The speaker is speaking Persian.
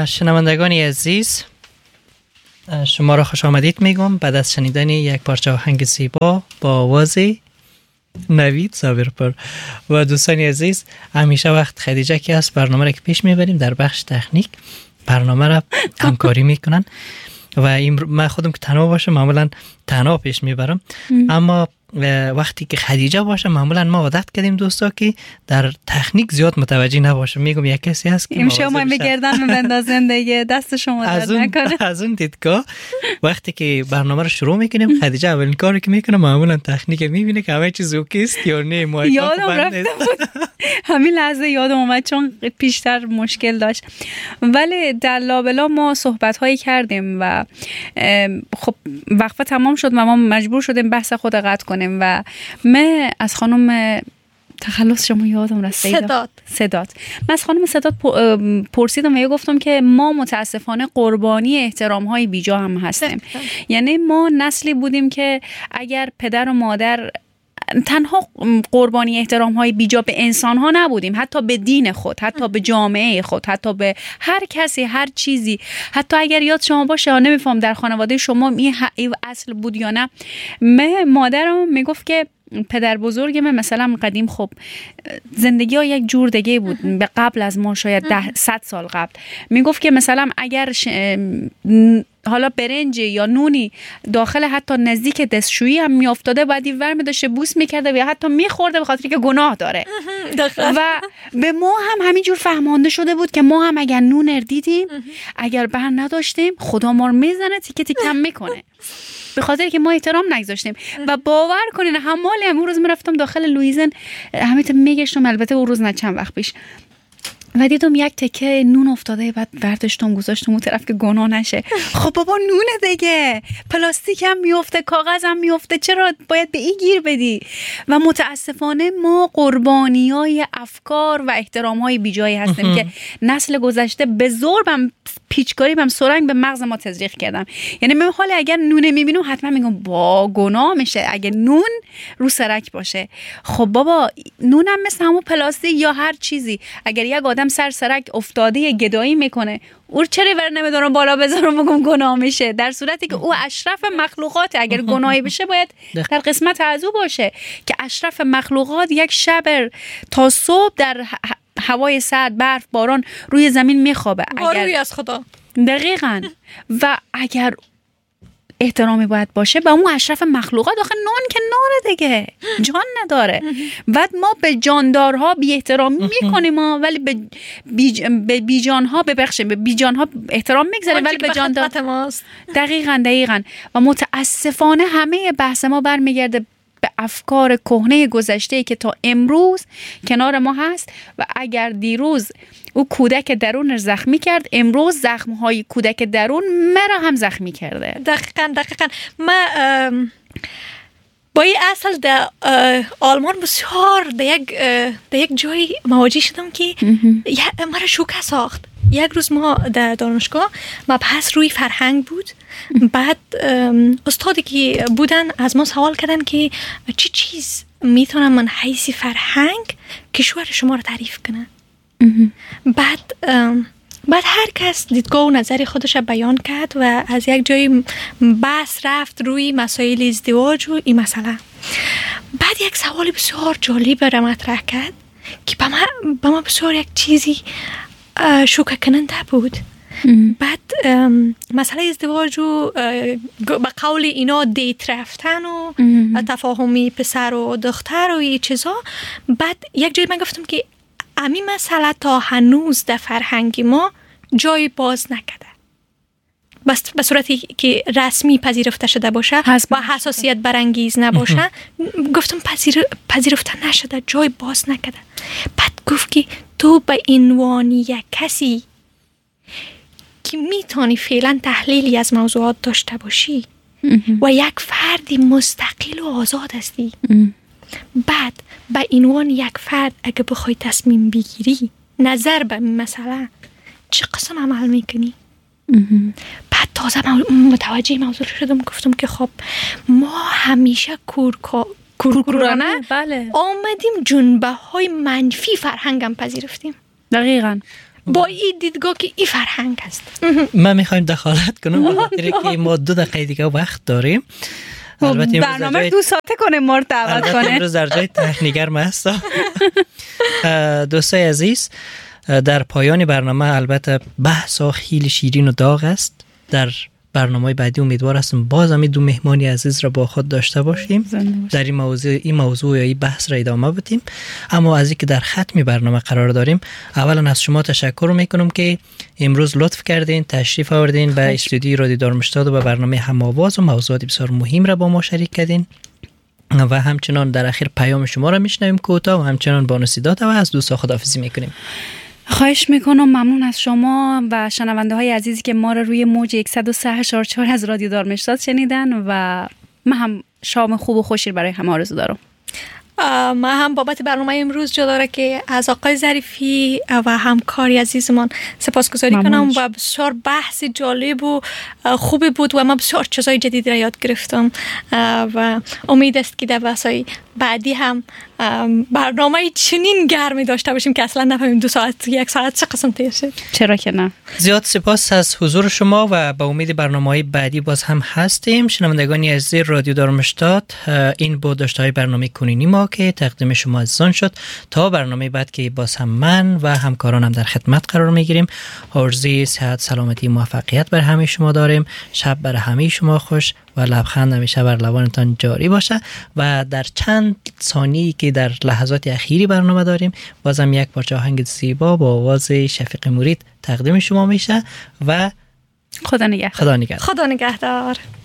شنوندگان عزیز، شما را خوش آمدید میگم بعد از شنیدن یک پارچه آهنگ زیبا با آواز نوید صابرپور. و دوستان عزیز، همیشه وقت خدیجه که است برنامه را که پیش میبریم در بخش تکنیک برنامه را همکاری میکنن و این من خودم که تنها باشم معمولا تنها پیش میبرم، اما وقتی که خدیجه باشه معمولا ما عادت کردیم دوستا که در تکنیک زیاد متوجه نباشه. میگم یک کسی هست که شما بگردن بندازن دیگه، دست شما درد نکنه. از اون دیدگاه وقتی که برنامه رو شروع میکنیم خدیجه اولین کاری که میکنه معمولا تکنیک میبینه که همه چیز اوکی است یا نه. یادم رفته بود همین لحظه یادم اومد چون پیشتر مشکل داشت. ولی در لابلا ما صحبت هایی کردیم و خب وقفه تمام شد و ما مجبور شدیم بحث خود قطع کنیم و من از خانم تخلص شما یادم رسید صدات من از خانم صدات پرسیدم و گفتم که ما متاسفانه قربانی احترام های بیجا هم هستیم. یعنی ما نسلی بودیم که اگر پدر و مادر تنها قربانی احترام های بیجا به انسان ها نبودیم، حتی به دین خود، حتی به جامعه خود، حتی به هر کسی، هر چیزی. حتی اگر یاد شما باشه، نمیفهم در خانواده شما این اصل بود یا نه. مادرم میگفت که پدر بزرگ من مثلا قدیم خب زندگی ها یک جور دیگه بود، به قبل از ما شاید 100 سال قبل. میگفت که مثلا اگر حالا برنج یا نونی داخل حتی نزدیک دستشویی هم میافتاده بعدی ور می‌داشته بوس میکرده و حتی میخورده به خاطر که گناه داره. و به ما هم همینجور فهمانده شده بود که ما هم اگر نون دیدیم اگر بر نداشتیم خدا ما رو میزنه، تیکه تیکم میکنه، به خاطر که ما احترام نگذاشتیم. و باور کنین همالی اون روز میرفتم داخل لویزن همیت میگشتم، البته اون روز نه چند وقت پیش، و دیدم یک تکه نون افتاده، بعد برداشتم گذاشتم اون طرف که گناه نشه. خب بابا نونه دیگه، پلاستیک هم میفته، کاغذ هم میفته، چرا باید به این گیر بدی؟ و متاسفانه ما قربانیای افکار و احترامهای بیجایی هستیم که نسل گذشته به زور بم پیچکاری بم سرنگ به مغز ما تزریق کردم. یعنی من حالا اگر نونه میبینم حتما میگم با گناه میشه اگه نون رو سرک باشه. خب بابا نونم مثل همون پلاستیک یا هر چیزی، اگر یک آدم سر سرک افتاده گدایی میکنه او چرا ور نمیدارم بالا بذارم بگم گناه میشه، در صورتی که او اشرف مخلوقات. اگر گناهی بشه باید در قسمت از او باشه که اشرف مخلوقات یک شب تا صبح در هوای سرد، برف، باران روی زمین میخوابه. باروی از خدا. دقیقاً. و اگر احترامی باید باشه به اون اشرف مخلوقات. آخه نان که ناره دیگه، جان نداره. بعد ما به جاندارها بی احترامی میکنیم ولی به بیجانها ببخشیم، به بیجانها احترام میگذاریم ولی به جاندار. دقیقاً. و متاسفانه همه بحث ما برمیگرده به افکار کهنه گذشته که تا امروز کنار ما هست. و اگر دیروز او کودک درون زخمی کرد، امروز زخم‌های کودک درون مرا هم زخمی کرده. دقیقاً. من با این اصل در آلمان بسیار در یک جایی مواجه شدم که مرا شوکه ساخت. یک روز ما در دانشگاه مبحث روی فرهنگ بود. بعد استادی که بودن از ما سوال کردن که چی چیز میتونم من حیث فرهنگ کشور شما رو تعریف کنه. بعد هر کس دیدگاه و نظر خودش بیان کرد و از یک جای بحث رفت روی مسائل ازدواج و این مسئله. بعد یک سوال بسیار جالب را مطرح کرد که به ما بسیار یک چیزی شوکه کننده بود. بعد مسئله ازدواج و به قول اینا دیت رفتن و تفاهمی پسر و دختر و این چیزا. بعد یک جایی من گفتم که امی مسئله تا هنوز در فرهنگ ما جای باز نکده، بس به صورتی که رسمی پذیرفته شده باشه و حساسیت برانگیز نباشه. گفتم پذیرفته نشده، جای باز نکده. بعد گفت که تو به عنوان یک کسی که میتونی فعلا تحلیلی از موضوعات داشته باشی و یک فردی مستقل و آزاد هستی، بعد به عنوان یک فرد اگه بخوای تصمیم بگیری نظر به مسئله چه قسم عمل میکنی؟ بعد تازه متوجه موضوع شدم، گفتم که خب ما همیشه کورکورانه بله. آمدیم جنبه های منفی فرهنگم پذیرفتیم. دقیقاً. با این دیدگاه که این فرهنگ است. من میخوایم دخالت کنم به خاطر که ما 2 دقیقه دیگه وقت داریم. البته برنامه 2 ساعته کنه ما رو دعوت کنه. امروز در جای تکنیگر ما هستم. دوستای عزیز، در پایان برنامه البته بحث خیلی شیرین و داغ است. در برنامه بعدی امیدوار هستم باز هم 2 مهمانی عزیز را با خود داشته باشیم، در این موضوع یا این بحث را ادامه بدیم. اما از اینکه در ختم برنامه قرار داریم، اولا از شما تشکر میکنم که امروز لطف کردین تشریف آوردین به استودیوی رادیو دارمشتاد و به برنامه هم‌آواز و موضوعات بسیار مهم را با ما شریک کردین و همچنان در اخیر پیام شما را میشنویم کوتاه و همچنان با نصیحت و از دوستان خداحافظی میکنیم. خواهش میکنم، ممنون از شما و شنونده های عزیزی که ما را روی موج 103.4 از رادیو دارمشتاد شنیدن و من هم شام خوب و خوشی برای همه آرزو دارم. من هم بابت برنامه امروز جداره که از آقای ظریفی و همکاری عزیزمان سپاسگزاری کنم و بسیار بحث جالب و خوبی بود و من بسیار چیزای جدید را یاد گرفتم و امید است که در بحث‌های بعدی هم برنامه چنین گرمی داشته باشیم که اصلا نفهمیم 2 ساعت 1 ساعت چه قسم طی شد. چرا که نه. زیاد سپاس از حضور شما و با امید برنامه‌های بعدی باز هم هستیم. شنوندگان عزیز رادیو دارمشتاد، این بود داشته‌های برنامه کنونی ما که تقدیم شما عزیزان شد. تا برنامه بعد که باز هم من و همکارانم در خدمت قرار میگیریم، آرزوی صحت، سلامتی، موفقیت بر همه شما داریم. شب بر همه شما خوش و لبخند همیشه بر لبانتان جاری باشه و در چند ثانیه‌ای که در لحظات اخیری برنامه داریم بازم یک پارچه آهنگ زیبا با آواز شفیق مرید تقدیم شما میشه و خدا نگهدار. خدا نگهدار.